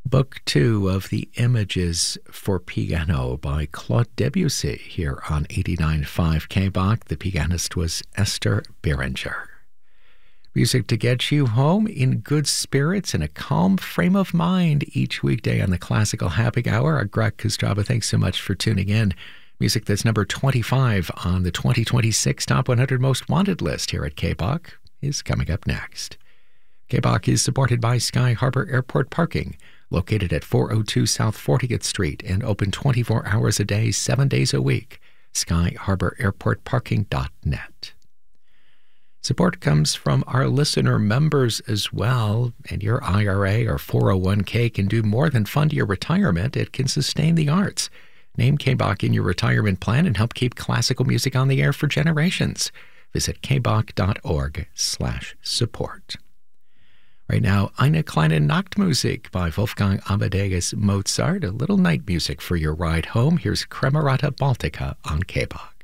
Book 2 of the Images for Piano by Claude Debussy here on 89.5 KBach. The pianist was Esther Beringer. Music to get you home in good spirits and a calm frame of mind each weekday on the Classical Happy Hour. Greg Kostraba, thanks so much for tuning in. Music that's number 25 on the 2026 Top 100 Most Wanted list here at KBach is coming up next. KBach is supported by Sky Harbor Airport Parking, located at 402 South 40th Street and open 24 hours a day, 7 days a week. SkyHarborAirportParking.net. Support comes from our listener members as well, and your IRA or 401k can do more than fund your retirement. It can sustain the arts. Name KBach in your retirement plan and help keep classical music on the air for generations. Visit kbach.org/support. Right now, Eine kleine Nachtmusik by Wolfgang Amadeus Mozart, a little night music for your ride home. Here's Kremerata Baltica on KBach.